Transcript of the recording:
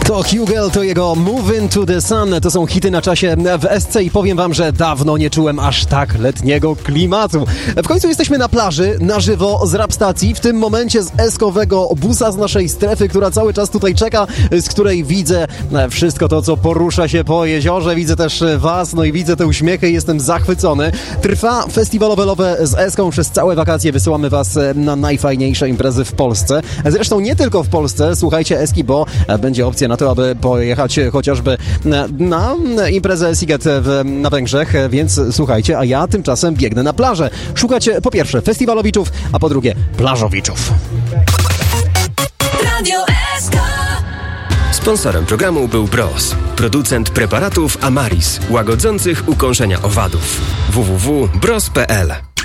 To Hugel, to jego Move Into the Sun, to są hity na czasie w SC i powiem wam, że dawno nie czułem aż tak letniego klimatu. W końcu jesteśmy na plaży, na żywo z rap stacji, w tym momencie z eskowego busa z naszej strefy, która cały czas tutaj czeka, z której widzę wszystko to, co porusza się po jeziorze, widzę też was, no i widzę te uśmiechy i jestem zachwycony. Trwa festiwalowe Love z Eską, przez całe wakacje wysyłamy was na najfajniejsze imprezy w Polsce. Zresztą nie tylko w Polsce, słuchajcie Eski, bo będzie opcja na to, aby pojechać chociażby na imprezę Siget na Węgrzech, więc słuchajcie, a ja tymczasem biegnę na plażę. Szukać po pierwsze festiwalowiczów, a po drugie plażowiczów. Radio SK. Sponsorem programu był Bros, producent preparatów Amaris, łagodzących ukąszenia owadów. www.bros.pl